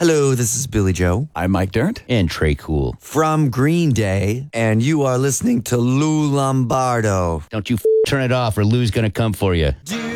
Hello, this is Billy Joe I'm Mike Durant. And Trey Cool. from Green Day, and you are listening to Lou Lombardo. Don't you turn it off or Lou's going to come for you. Do